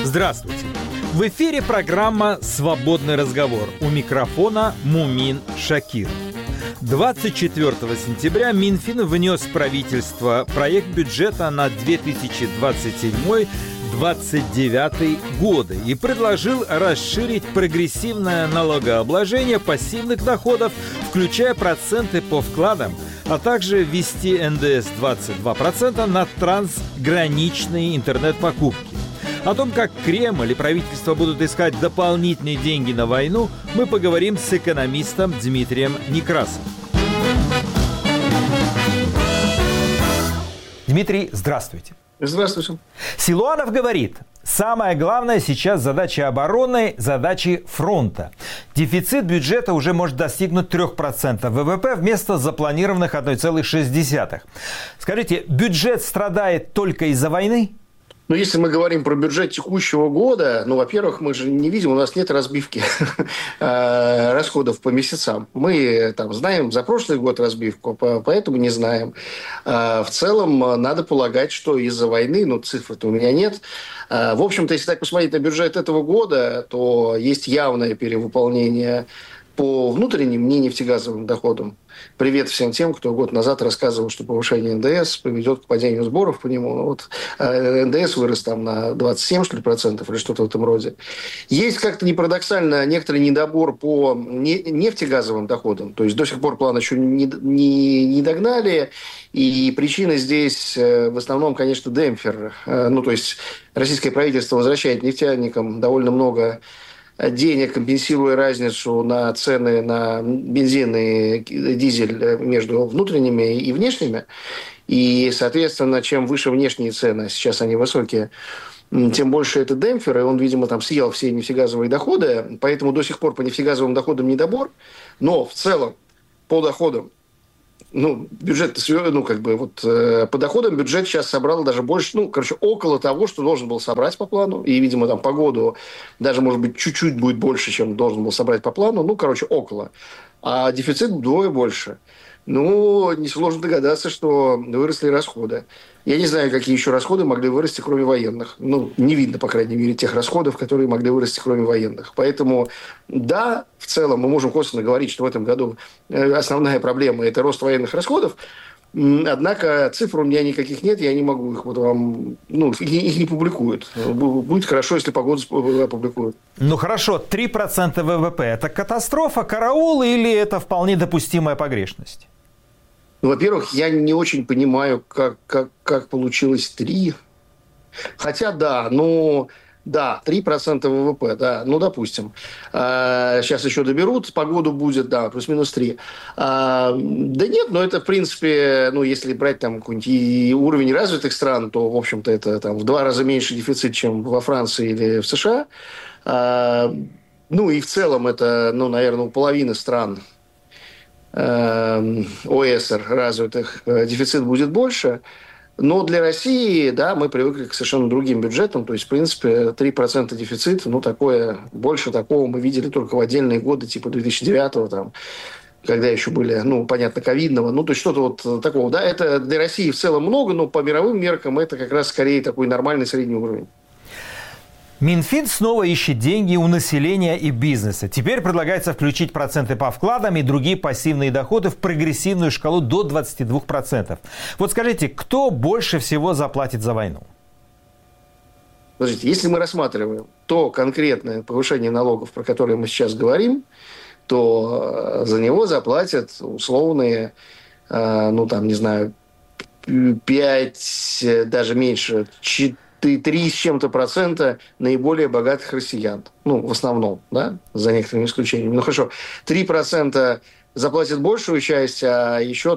Здравствуйте! В эфире программа «Свободный разговор». У микрофона Мумин Шакир. 24 сентября Минфин внес в правительство проект бюджета на 2027-2029 годы и предложил расширить прогрессивное налогообложение пассивных доходов, включая проценты по вкладам, а также ввести НДС 22% на трансграничные интернет-покупки. О том, как Кремль и правительство будут искать дополнительные деньги на войну, мы поговорим с экономистом Дмитрием Некрасовым. Дмитрий, здравствуйте. Здравствуйте. Силуанов говорит, самая главная сейчас задача обороны – задачи фронта. Дефицит бюджета уже может достигнуть 3% ВВП вместо запланированных 1,6%. Скажите, бюджет страдает только из-за войны? Ну, если мы говорим про бюджет текущего года, во-первых, мы же не видим, у нас нет разбивки расходов по месяцам. Мы знаем за прошлый год разбивку, поэтому не знаем. В целом, надо полагать, что из-за войны, цифр-то у меня нет. В общем-то, если так посмотреть на бюджет этого года, то есть явное перевыполнение по внутренним нефтегазовым доходам. Привет всем тем, кто год назад рассказывал, что повышение НДС приведет к падению сборов по нему. НДС вырос на 27% или что-то в этом роде. Есть как-то не парадоксально некоторый недобор по нефтегазовым доходам. То есть до сих пор план еще не догнали. И причина здесь в основном, конечно, демпфер. То есть российское правительство возвращает нефтяникам довольно много денег, компенсируя разницу на цены на бензин и дизель между внутренними и внешними. И, соответственно, чем выше внешние цены, сейчас они высокие, тем больше это демпфер, и он, видимо, съел все нефтегазовые доходы, поэтому до сих пор по нефтегазовым доходам недобор, но в целом по доходам бюджет, по доходам бюджет сейчас собрал даже больше, около того, что должен был собрать по плану. И, видимо, по году даже, может быть, чуть-чуть будет больше, чем должен был собрать по плану. Около. А дефицит вдвое больше. Несложно догадаться, что выросли расходы. Я не знаю, какие еще расходы могли вырасти, кроме военных. Не видно, по крайней мере, тех расходов, которые могли вырасти, кроме военных. Поэтому, да, в целом мы можем косвенно говорить, что в этом году основная проблема – это рост военных расходов. Однако цифр у меня никаких нет, я не могу их вам... их не публикуют. Будет хорошо, если погоду опубликуют. Хорошо, 3% ВВП – это катастрофа, караул или это вполне допустимая погрешность? Во-первых, я не очень понимаю, как получилось 3. Хотя, да, 3% ВВП, да, допустим. Сейчас еще доберут, погоду будет, да, плюс-минус 3. Да нет, это, в принципе, если брать какой-нибудь уровень развитых стран, то, в общем-то, это в 2 раза меньше дефицит, чем во Франции или в США. И в целом это, наверное, у половины стран ОЭСР развитых дефицит будет больше. Но для России, да, мы привыкли к совершенно другим бюджетам. То есть, в принципе, 3% дефицита, больше такого мы видели только в отдельные годы, типа 2009-го, когда еще были, понятно, ковидного. То есть, что-то такого. Да, это для России в целом много, но по мировым меркам это как раз скорее такой нормальный средний уровень. Минфин снова ищет деньги у населения и бизнеса. Теперь предлагается включить проценты по вкладам и другие пассивные доходы в прогрессивную шкалу до 22%. Скажите, кто больше всего заплатит за войну? Подождите, если мы рассматриваем то конкретное повышение налогов, про которое мы сейчас говорим, то за него заплатят условные, 5, даже меньше, 3 с чем-то процента наиболее богатых россиян. В основном, да, за некоторыми исключениями. Хорошо, 3% заплатят большую часть, а еще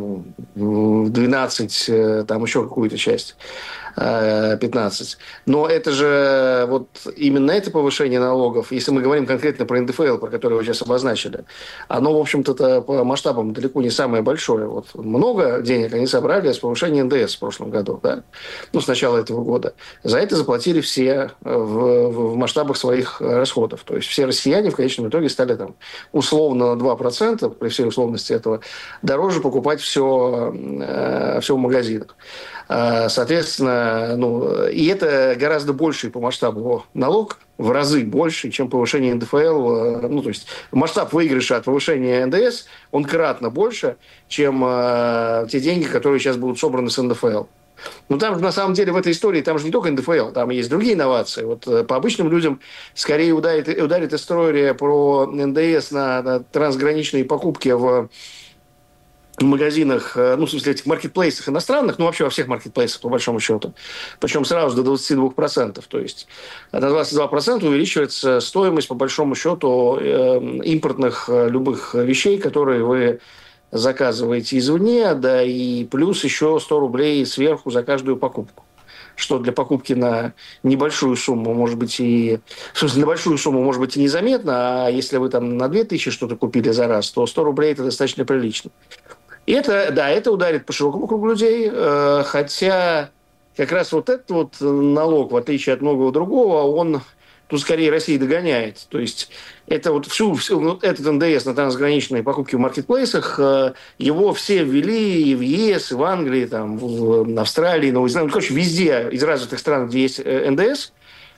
12, еще какую-то часть. 15. Но это же именно это повышение налогов, если мы говорим конкретно про НДФЛ, про который вы сейчас обозначили, оно, в общем-то, по масштабам далеко не самое большое. Много денег они собрали с повышения НДС в прошлом году, да? С начала этого года. За это заплатили все в масштабах своих расходов. То есть все россияне в конечном итоге стали условно на 2%, при всей условности этого, дороже покупать все в магазинах. Соответственно, и это гораздо больший по масштабу налог, в разы больше, чем повышение НДФЛ. То есть масштаб выигрыша от повышения НДС, он кратно больше, чем те деньги, которые сейчас будут собраны с НДФЛ. Но там же, на самом деле, в этой истории, там же не только НДФЛ, там есть другие инновации. Вот по обычным людям скорее ударит история про НДС на трансграничные покупки в магазинах, в смысле, этих маркетплейсах иностранных, вообще во всех маркетплейсах, по большому счету. Причем сразу до 22%. То есть на 22% увеличивается стоимость, по большому счету, импортных любых вещей, которые вы заказываете извне, да и плюс еще 100 рублей сверху за каждую покупку. Что для покупки на небольшую сумму, может быть, на большую сумму, может быть, и незаметно, а если вы там на 2000 что-то купили за раз, то 100 рублей – это достаточно прилично. И это ударит по широкому кругу людей, хотя как раз вот этот вот налог, в отличие от многого другого, он тут скорее Россия догоняет. То есть это вот этот НДС на трансграничные покупки в маркетплейсах, его все ввели и в ЕС, и в Англии, там, в Австралии, Новой Зеландии, везде из развитых стран, где есть НДС,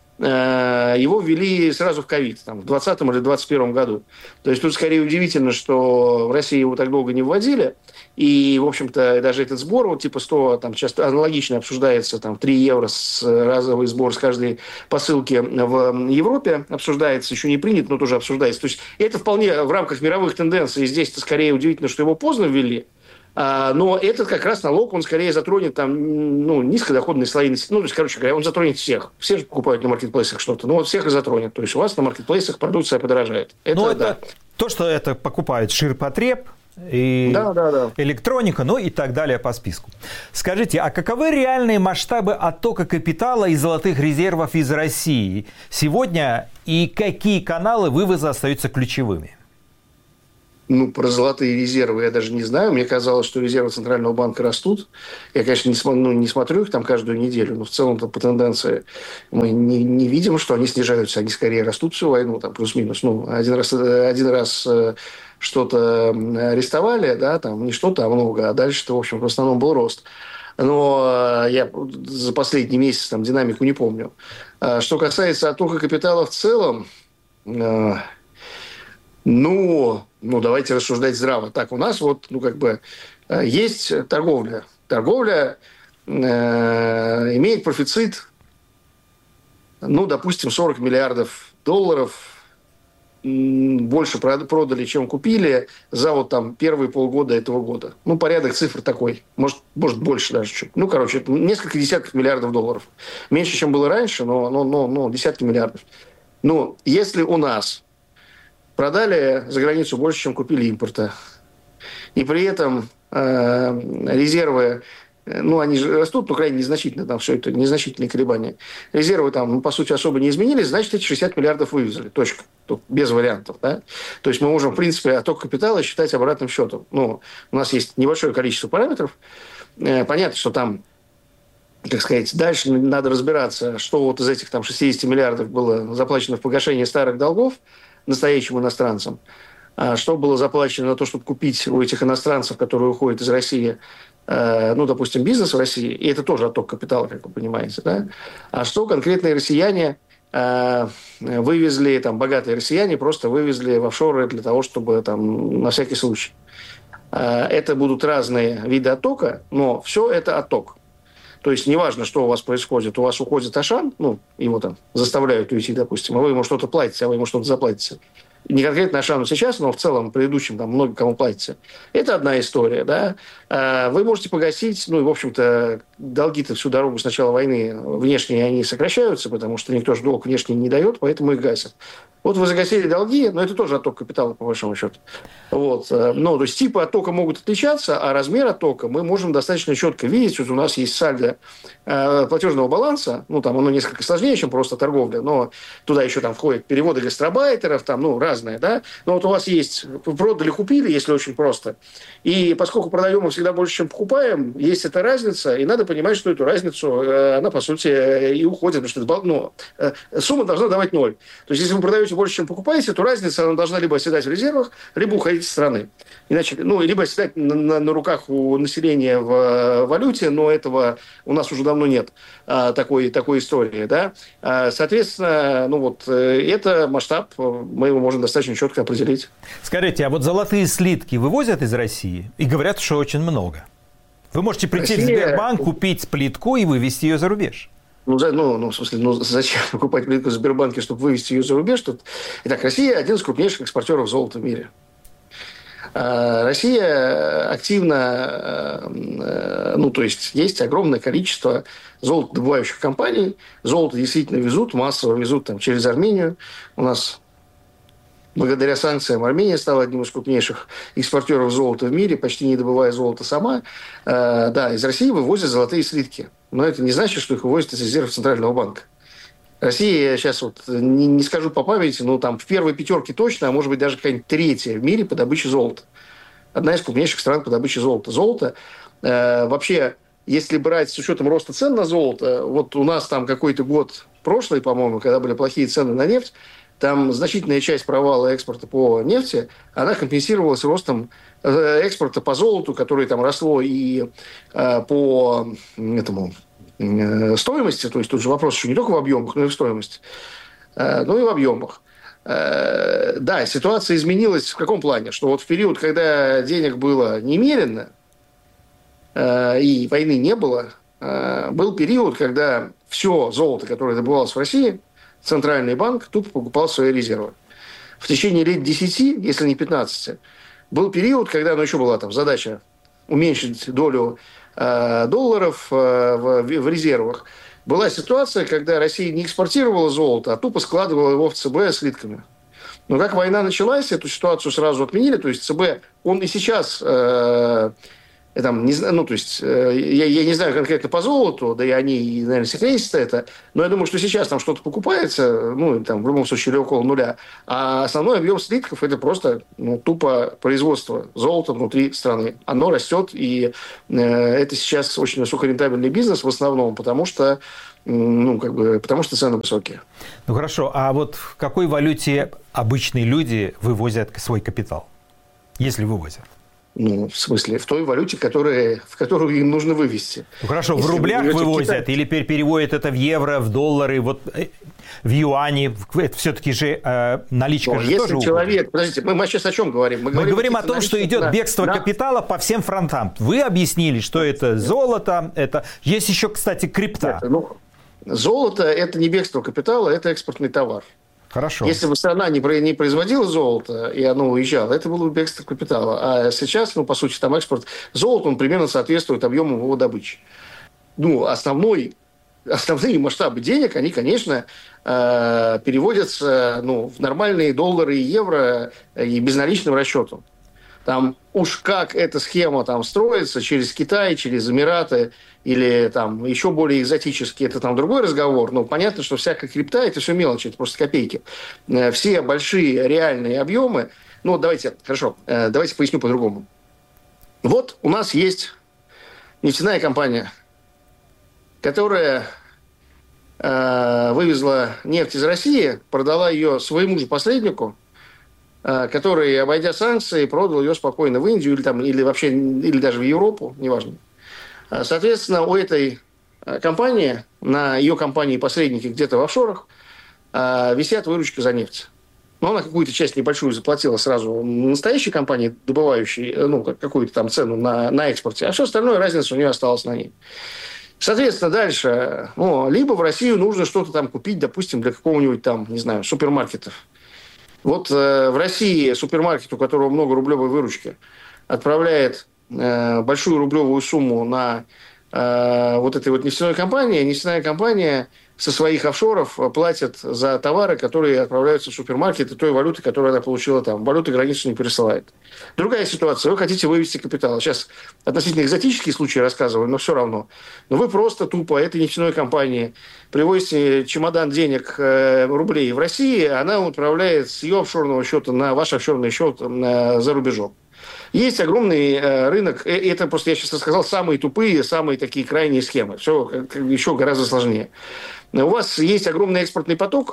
его ввели сразу в ковид, в 2020 или 2021 году. То есть тут скорее удивительно, что в России его так долго не вводили. И, в общем-то, даже этот сбор, вот типа 100, там часто аналогично обсуждается, 3 евро разовый сбор с каждой посылки в Европе обсуждается, еще не принят, но тоже обсуждается. То есть это вполне в рамках мировых тенденций. Здесь-то скорее удивительно, что его поздно ввели. Но этот как раз налог, он скорее затронет низкодоходные слои населения. То есть, короче говоря, он затронет всех. Все же покупают на маркетплейсах что-то. Всех и затронет. То есть у вас на маркетплейсах продукция подорожает. Это то, что это покупает ширпотреб, и электроника, и так далее по списку. Скажите, а каковы реальные масштабы оттока капитала и золотых резервов из России сегодня, и какие каналы вывоза остаются ключевыми? Про золотые резервы я даже не знаю. Мне казалось, что резервы Центрального банка растут. Я, конечно, не смотрю их там каждую неделю, но в целом-то по тенденции мы не видим, что они снижаются. Они скорее растут всю войну, плюс-минус. Один раз что-то арестовали, не что-то, а много, а дальше-то, в общем, в основном был рост. Но я за последний месяц динамику не помню. Что касается оттока капитала в целом, давайте рассуждать здраво. Так, у нас есть торговля. Торговля имеет профицит, допустим, 40 миллиардов долларов. Больше продали, чем купили за первые полгода этого года. Порядок цифр такой. Может больше даже чуть. Это несколько десятков миллиардов долларов. Меньше, чем было раньше, но десятки миллиардов. Если у нас продали за границу больше, чем купили импорта, и при этом резервы, они же растут, крайне незначительно, все это незначительные колебания. Резервы по сути, особо не изменились, значит, эти 60 миллиардов вывезли. Точка. Тут без вариантов. Да? То есть мы можем, в принципе, отток капитала считать обратным счетом. У нас есть небольшое количество параметров. Понятно, что там, так сказать, дальше надо разбираться, что из этих 60 миллиардов было заплачено в погашение старых долгов настоящим иностранцам, что было заплачено на то, чтобы купить у этих иностранцев, которые уходят из России, допустим, бизнес в России, и это тоже отток капитала, как вы понимаете, да? А что конкретные россияне вывезли, богатые россияне просто вывезли в офшоры для того, чтобы на всякий случай. Это будут разные виды оттока, но все это отток. То есть неважно, что у вас происходит. У вас уходит Ашан, его заставляют уйти, допустим, а вы ему что-то платите, а вы ему что-то заплатите. Не конкретно Ашану сейчас, но в целом предыдущим много кому платите. Это одна история, да. Вы можете погасить, в общем-то, долги-то всю дорогу с начала войны внешние они сокращаются, потому что никто же долг внешний не дает, поэтому их гасят. Вы загасили долги, но это тоже отток капитала, по большому счету. То есть типы оттока могут отличаться, а размер оттока мы можем достаточно четко видеть. У нас есть сальдо платежного баланса, оно несколько сложнее, чем просто торговля, но туда еще входят переводы гастарбайтеров, разное, да. Но у вас есть продали, купили, если очень просто. И поскольку продаем мы всегда больше, чем покупаем, есть эта разница, и надо понимать, что эту разницу, она, по сути, и уходит, потому что сумма должна давать ноль. То есть, если вы продаете больше, чем покупаете, то разница она должна либо оседать в резервах, либо уходить из страны. Иначе, либо оседать на руках у населения в валюте, но этого у нас уже давно нет такой истории. Да? Соответственно, это масштаб, мы его можем достаточно четко определить. Скажите, а вот золотые слитки вывозят из России? И говорят, что очень много. Вы можете прийти в Сбербанк, купить плитку и вывезти ее за рубеж. Зачем покупать плитку в Сбербанке, чтобы вывести ее за рубеж? Итак, Россия один из крупнейших экспортеров золота в мире. Россия активно, есть огромное количество золотодобывающих компаний. Золото действительно везут, массово везут через Армению. У нас благодаря санкциям Армения стала одним из крупнейших экспортеров золота в мире, почти не добывая золото сама. Из России вывозят золотые слитки. Но это не значит, что их вывозят из резервов Центрального банка. Россия, я сейчас не скажу по памяти, но там в первой пятерке точно, а может быть даже какая-нибудь третья в мире по добыче золота. Одна из крупнейших стран по добыче золота. Золото вообще, если брать с учетом роста цен на золото, вот у нас там какой-то год прошлый, по-моему, когда были плохие цены на нефть, там значительная часть провала экспорта по нефти, она компенсировалась ростом экспорта по золоту, которое там росло и по стоимости, то есть тут же вопрос еще не только в объемах, но и в стоимости, но и в объемах. Да, ситуация изменилась в каком плане? Что вот в период, когда денег было немерено и войны не было, был период, когда все золото, которое добывалось в России, Центральный банк тупо покупал свои резервы. В течение лет 10, если не 15, был период, когда еще была задача уменьшить долю долларов в резервах. Была ситуация, когда Россия не экспортировала золото, а тупо складывала его в ЦБ слитками. Но как война началась, эту ситуацию сразу отменили. То есть ЦБ, он и сейчас... я не знаю конкретно по золоту, да и они, наверное, секретятся это, но я думаю, что сейчас там что-то покупается, в любом случае, или около нуля, а основной объем слитков – это просто тупо производство золота внутри страны. Оно растет, и это сейчас очень высокорентабельный бизнес в основном, потому что цены высокие. Ну хорошо, а вот в какой валюте обычные люди вывозят свой капитал, если вывозят? В смысле, в той валюте, в которую им нужно вывести. Ну хорошо, если в рублях вывозят или переводят это в евро, в доллары, в юани? Это все-таки же наличка же тоже человек... Подождите, мы сейчас о чем говорим? Мы говорим о том, что идет бегство капитала по всем фронтам. Вы объяснили, что это золото, это... Есть еще, кстати, крипта. Золото – это не бегство капитала, это экспортный товар. Хорошо. Если бы страна не производила золото, и оно уезжало, это было бы бегство капитала. А сейчас, по сути, там экспорт золота, он примерно соответствует объему его добычи. Основные масштабы денег, они, конечно, переводятся в нормальные доллары и евро и безналичным расчетом. Там уж как эта схема строится через Китай, через Эмираты или еще более экзотически, это другой разговор. Но понятно, что всякая крипта – это все мелочи, это просто копейки. Все большие реальные объемы. Давайте поясню по-другому. Вот у нас есть нефтяная компания, которая вывезла нефть из России, продала ее своему же посреднику, который, обойдя санкции, продал ее спокойно в Индию или даже в Европу, неважно. Соответственно, у этой компании, на ее компании-посредники где-то в офшорах, висят выручка за нефть. Но она какую-то часть небольшую заплатила сразу настоящей компании, добывающей какую-то цену на экспорте, а все остальное, разница у нее осталась на ней. Соответственно, дальше, либо в Россию нужно что-то купить, допустим, для какого-нибудь супермаркетов. Вот в России супермаркет, у которого много рублевой выручки, отправляет большую рублевую сумму на этой нефтяной компании. Нефтяная компания со своих офшоров платит за товары, которые отправляются в супермаркеты той валюты, которую она получила там. Валюты границу не пересылает. Другая ситуация. Вы хотите вывести капитал. Сейчас относительно экзотические случаи рассказываю, но все равно. Но вы просто тупо этой нефтяной компании привозите чемодан денег, рублей в России, она отправляет с ее офшорного счета на ваш офшорный счет за рубежом. Есть огромный рынок, это просто я сейчас рассказал самые тупые, самые такие крайние схемы. Все еще гораздо сложнее. У вас есть огромный экспортный поток,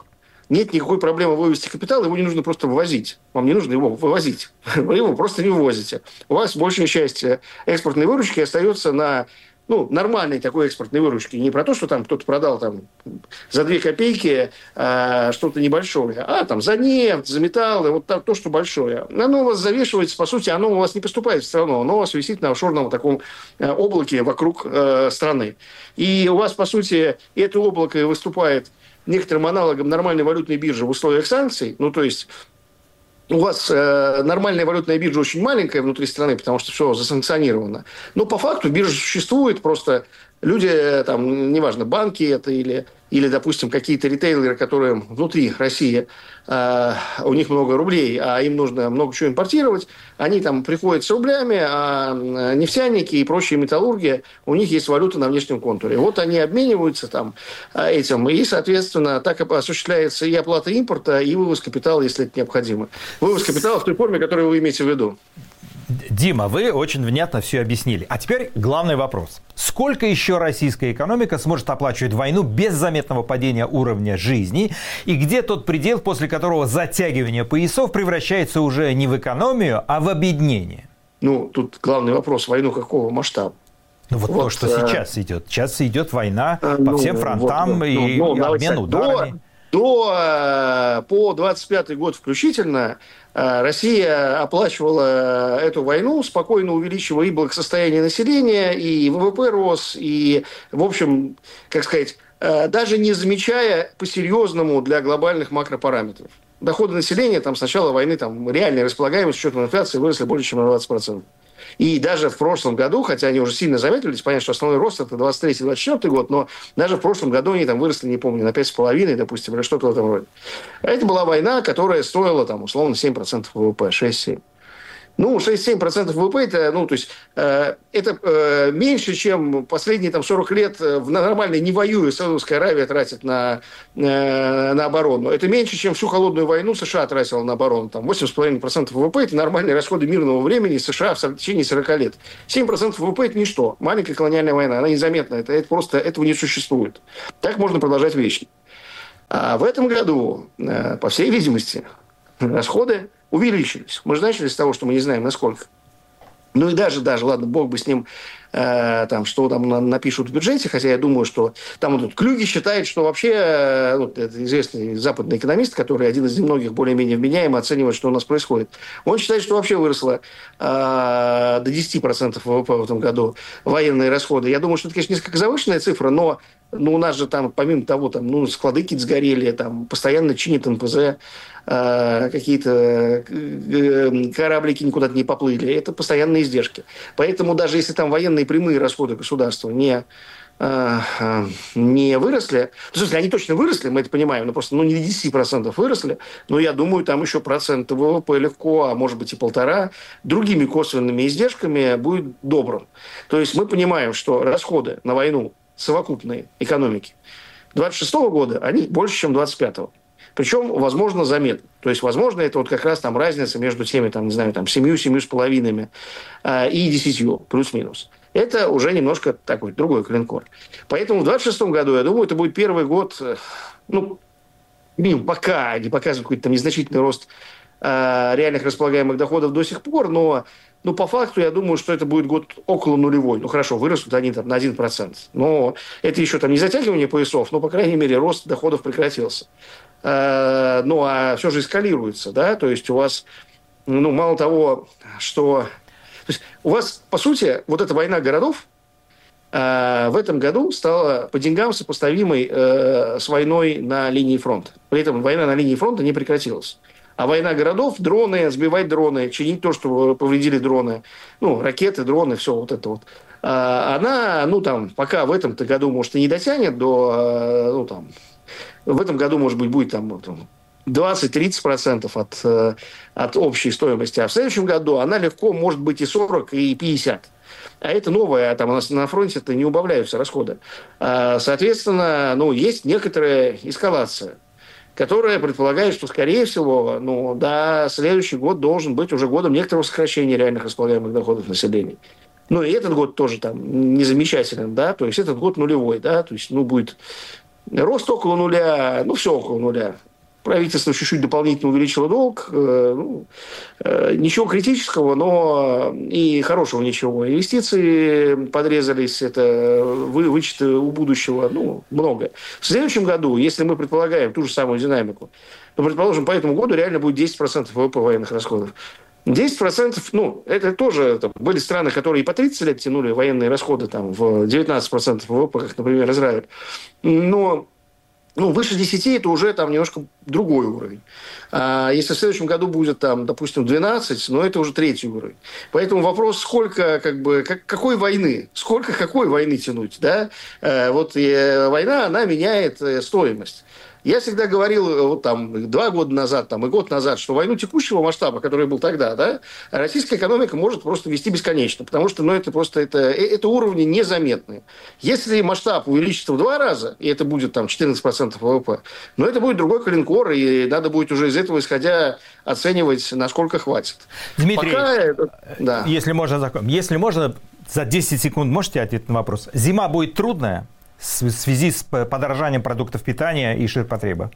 нет никакой проблемы вывести капитал, его не нужно просто вывозить. Вам не нужно его вывозить. Вы его просто не вывозите. У вас большая часть экспортной выручки остается на нормальной такой экспортной выручки. Не про то, что там кто-то продал там, за 2 копейки что-то небольшое, а там за нефть, за металлы, вот то, что большое. Оно у вас завешивается, по сути, оно у вас не поступает в страну, оно у вас висит на офшорном таком облаке вокруг страны. И у вас, по сути, это облако выступает некоторым аналогом нормальной валютной биржи в условиях санкций. То есть у вас нормальная валютная биржа очень маленькая внутри страны, потому что все засанкционировано. Но по факту биржа существует, просто люди, там, неважно, банки это или допустим, какие-то ритейлеры, которые внутри России, у них много рублей, а им нужно много чего импортировать, они там приходят с рублями, а нефтяники и прочие металлурги, у них есть валюта на внешнем контуре. Вот они обмениваются там этим, и, соответственно, так осуществляется и оплата импорта, и вывоз капитала, если это необходимо. Вывоз капитала в той форме, которую вы имеете в виду. Дима, вы очень внятно все объяснили. А теперь главный вопрос. Сколько еще российская экономика сможет оплачивать войну без заметного падения уровня жизни? И где тот предел, после которого затягивание поясов превращается уже не в экономию, а в обеднение? Тут главный вопрос. Войну какого масштаба? Вот то, что сейчас идет. Сейчас идет война по всем фронтам и обмен ударами. По 25 год включительно Россия оплачивала эту войну, спокойно увеличивая и благосостояние населения, и ВВП рос, и, в общем, как сказать, даже не замечая по-серьезному для глобальных макропараметров. Доходы населения там, с начала войны, там, реальная располагаемость с учетом инфляции выросли больше, чем на 20%. И даже в прошлом году, хотя они уже сильно замедлились, понятно, что основной рост это 23-24 год, но даже в прошлом году они там выросли, не помню, на 5,5, допустим, или что-то в этом роде. А это была война, которая стоила, там, условно, 7% ВВП, 6-7%. 6-7% ВВП, это меньше, чем последние 40 лет в нормальной, не воюя, Саудовская Аравия тратит на оборону. Это меньше, чем всю холодную войну США тратила на оборону. 8,5% ВВП – это нормальные расходы мирного времени США в течение 40 лет. 7% ВВП – это ничто. Маленькая колониальная война, она незаметна. Это просто этого не существует. Так можно продолжать вечно. А в этом году, по всей видимости, расходы увеличились. Мы же начали с того, что мы не знаем, насколько. И даже, ладно, бог бы с ним, что там напишут в бюджете, хотя я думаю, что там вот Клюги считает, что вообще, это известный западный экономист, который один из немногих более-менее вменяемо оценивает, что у нас происходит. Он считает, что вообще выросло до 10% ВВП в этом году военные расходы. Я думаю, что это, конечно, несколько завышенная цифра, но у нас же там, помимо того, склады какие-то сгорели, там постоянно чинят НПЗ, какие-то кораблики никуда не поплыли. Это постоянные издержки. Поэтому даже если там военные прямые расходы государства не выросли, в смысле, они точно выросли, мы это понимаем, но просто не 10% выросли, но я думаю, там еще процент ВВП легко, а может быть и 1,5, другими косвенными издержками будет добрым. То есть мы понимаем, что расходы на войну совокупной экономики 26 года, они больше, чем 25-го. Причем, возможно, заметно. То есть, возможно, это вот как раз там разница между теми, 7,5 и 10, плюс-минус. Это уже немножко такой другой коленкор. Поэтому в 26 году, я думаю, это будет первый год, пока не показывает какой-то незначительный рост реальных располагаемых доходов до сих пор, но по факту я думаю, что это будет год около нулевой. Хорошо, вырастут они на 1%. Но это еще не затягивание поясов, но, по крайней мере, рост доходов прекратился. А все же эскалируется, да, то есть у вас, мало того, что... То есть у вас, по сути, вот эта война городов в этом году стала по деньгам сопоставимой с войной на линии фронта. При этом война на линии фронта не прекратилась. А война городов, дроны, сбивать дроны, чинить то, что повредили дроны, ракеты, дроны, все вот это вот. Она, пока в этом-то году, может, и не дотянет до, в этом году, может быть, будет 20-30% от общей стоимости, а в следующем году она легко может быть и 40, и 50. А это новое, у нас на фронте-то не убавляются расходы. Соответственно, есть некоторая эскалация, которая предполагает, что, скорее всего, следующий год должен быть уже годом некоторого сокращения реальных располагаемых доходов населения. И этот год тоже незамечателен, да, то есть этот год нулевой, да, то есть, будет рост около нуля, все около нуля. правительство чуть-чуть дополнительно увеличило долг. Ничего критического, но и хорошего ничего. Инвестиции подрезались, это вычеты у будущего, много. В следующем году, если мы предполагаем ту же самую динамику, то, предположим, по этому году реально будет 10% ВВП военных расходов. 10%, это тоже были страны, которые и по 30 лет тянули военные расходы в 19% ВВП, как, например, Израиль. Но выше 10 это уже немножко другой уровень. А если в следующем году будет, допустим, 12, это уже третий уровень. Поэтому вопрос, сколько, какой войны? Сколько какой войны тянуть? Да? Война, она меняет стоимость. Я всегда говорил 2 года назад и год назад, что войну текущего масштаба, который был тогда, да, российская экономика может просто вести бесконечно, потому что это уровни незаметные. Если масштаб увеличится в 2 раза, и это будет 14% ВВП, это будет другой коленкор, и надо будет уже из этого исходя оценивать, насколько хватит. Дмитрий, если можно, за 10 секунд можете ответить на вопрос? Зима будет трудная в связи с подорожанием продуктов питания и ширпотреба?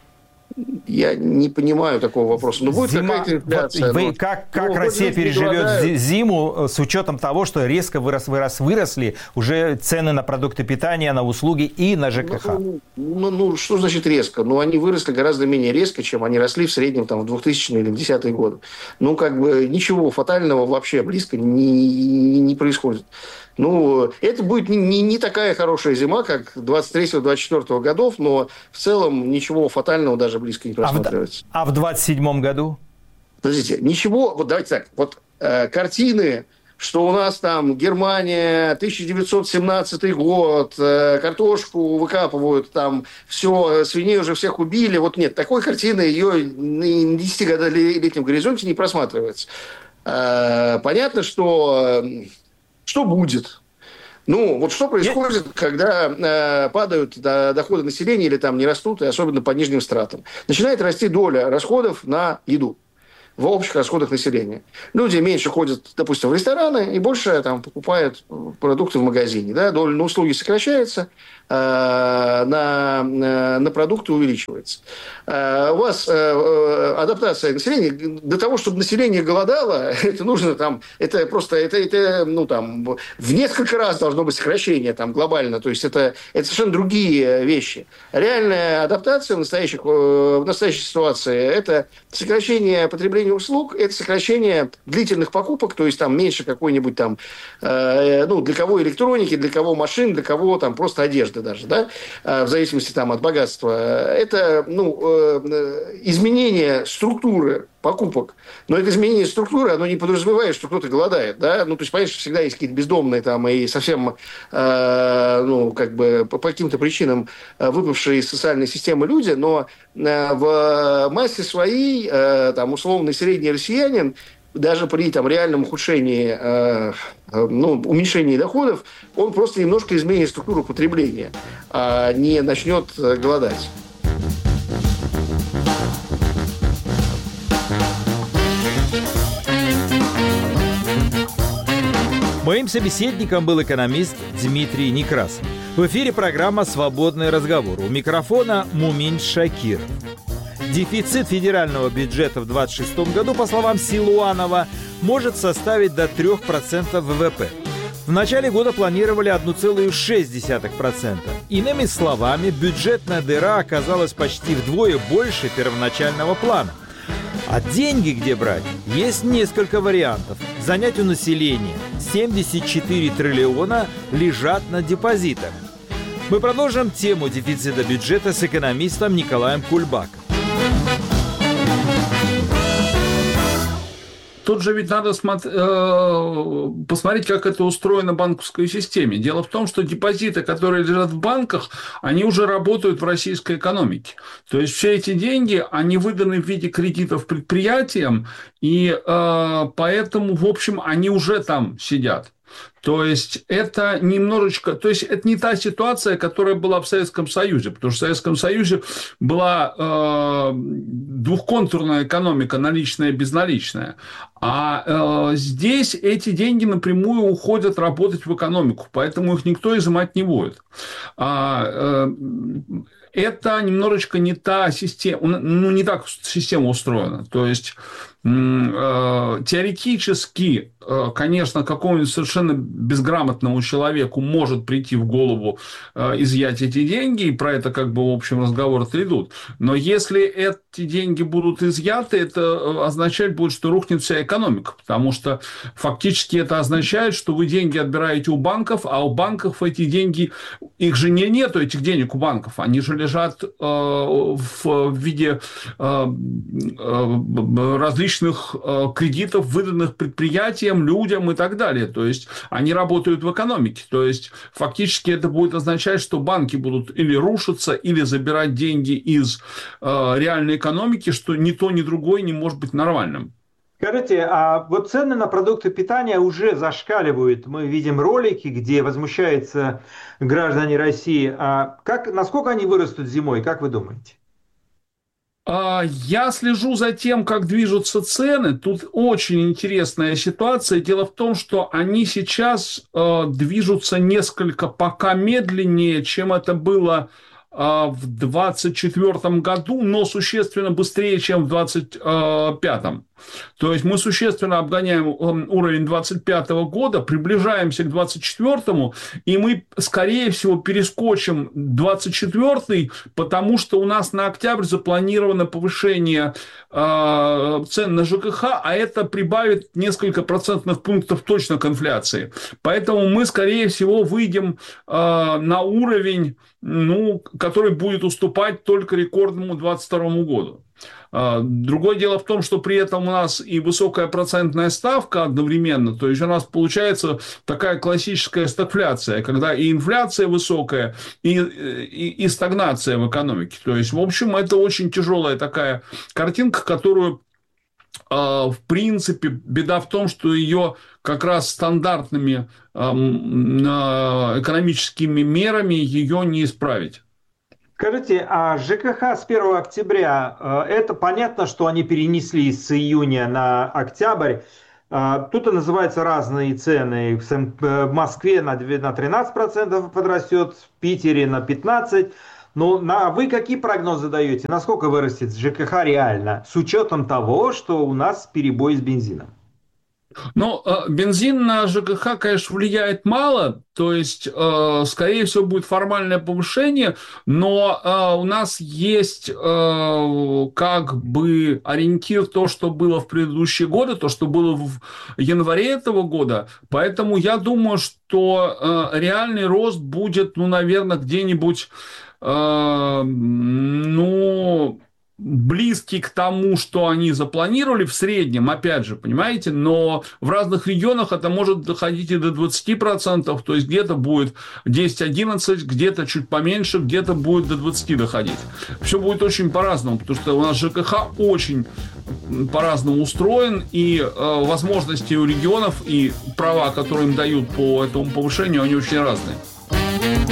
Я не понимаю такого вопроса. Будет какая-то инфляция. Как Россия переживет зиму с учетом того, что резко выросли уже цены на продукты питания, на услуги и на ЖКХ? Что значит резко? Они выросли гораздо менее резко, чем они росли в среднем в 2000-е или 10-е годы. Ничего фатального вообще близко не происходит. Это будет не такая хорошая зима, как 23-24 годов, но в целом ничего фатального даже близко не просматривается. А в 27-м году? Подождите, ничего, давайте так, картины, что у нас Германия, 1917 год, картошку выкапывают, все, свиней уже всех убили, нет, такой картины ее на 10-летнем горизонте не просматривается. Понятно, что будет? Что происходит, когда падают доходы населения или не растут, и особенно по нижним стратам? Начинает расти доля расходов на еду в общих расходах населения. Люди меньше ходят, допустим, в рестораны и больше покупают продукты в магазине. Да? Доля на услуги сокращается, на продукты увеличивается. У вас адаптация населения, для того, чтобы население голодало, это нужно в несколько раз должно быть сокращение глобально. То есть это совершенно другие вещи. Реальная адаптация в настоящей ситуации – это сокращение потребления услуг, это сокращение длительных покупок, то есть меньше какой-нибудь для кого электроники, для кого машин, для кого просто одежды даже, да, в зависимости от богатства. Это изменение структуры покупок. Но это изменение структуры, оно не подразумевает, что кто-то голодает. Да? То есть, понятно, что всегда есть какие-то бездомные и совсем по каким-то причинам выпавшие из социальной системы люди, но в массе своей условный средний россиянин даже при реальном ухудшении, уменьшении доходов, он просто немножко изменит структуру потребления, а не начнет голодать. Моим собеседником был экономист Дмитрий Некрасов. В эфире программа «Свободный разговор». У микрофона Мумин Шакиров. Дефицит федерального бюджета в 2026 году, по словам Силуанова, может составить до 3% ВВП. В начале года планировали 1,6%. Иными словами, бюджетная дыра оказалась почти вдвое больше первоначального плана. А деньги где брать? Есть несколько вариантов. Занять у населения 74 триллиона лежат на депозитах. Мы продолжим тему дефицита бюджета с экономистом Николаем Кульбаком. Тут же ведь надо посмотреть, как это устроено в банковской системе. Дело в том, что депозиты, которые лежат в банках, они уже работают в российской экономике. То есть все эти деньги, они выданы в виде кредитов предприятиям, и поэтому, в общем, они уже там сидят. То есть это немножечко, то есть это не та ситуация, которая была в Советском Союзе, потому что в Советском Союзе была двухконтурная экономика, наличная и безналичная, а здесь эти деньги напрямую уходят работать в экономику, поэтому их никто изымать не будет. это немножечко не та система, ну, не так система устроена. То есть, теоретически, конечно, какому-нибудь совершенно безграмотному человеку может прийти в голову изъять эти деньги, и про это как бы в общем разговоры-то идут. Но если эти деньги будут изъяты, это означать будет, что рухнет вся экономика, потому что фактически это означает, что вы деньги отбираете у банков, а у банков эти деньги, их же нету этих денег у банков, они же лежат в виде различных кредитов, выданных предприятиям, людям и так далее. То есть, они работают в экономике. То есть, фактически это будет означать, что банки будут или рушиться, или забирать деньги из реальной экономики, что ни то, ни другое не может быть нормальным. Скажите, а вот цены на продукты питания уже зашкаливают. Мы видим ролики, где возмущаются граждане России. Насколько они вырастут зимой, как вы думаете? Я слежу за тем, как движутся цены. Тут очень интересная ситуация. Дело в том, что они сейчас движутся несколько пока медленнее, чем это было в 2024 году, но существенно быстрее, чем в 2025. То есть, мы существенно обгоняем уровень 2025 года, приближаемся к 2024, и мы, скорее всего, перескочим 2024, потому что у нас на октябрь запланировано повышение цен на ЖКХ, а это прибавит несколько процентных пунктов точно к инфляции. Поэтому мы, скорее всего, выйдем на уровень, который будет уступать только рекордному 2022 году. Другое дело в том, что при этом у нас и высокая процентная ставка одновременно, то есть у нас получается такая классическая стагфляция, когда и инфляция высокая, и стагнация в экономике. То есть, в общем, это очень тяжелая такая картинка, которую, в принципе, беда в том, что ее как раз стандартными экономическими мерами ее не исправить. Скажите, а ЖКХ с 1 октября, это понятно, что они перенесли с июня на октябрь. Тут и называются разные цены. В Москве на 13% подрастет, в Питере на 15%. Но вы какие прогнозы даете? Насколько вырастет ЖКХ реально, с учетом того, что у нас перебой с бензином? Ну, бензин на ЖКХ, конечно, влияет мало, то есть, скорее всего, будет формальное повышение, но у нас есть как бы ориентир то, что было в предыдущие годы, то, что было в январе этого года, поэтому я думаю, что реальный рост будет, наверное, где-нибудь, близкий к тому, что они запланировали в среднем, опять же, понимаете, но в разных регионах это может доходить и до 20%, то есть где-то будет 10-11, где-то чуть поменьше, где-то будет до 20 доходить. Все будет очень по-разному, потому что у нас ЖКХ очень по-разному устроен, и возможности у регионов и права, которые им дают по этому повышению, они очень разные.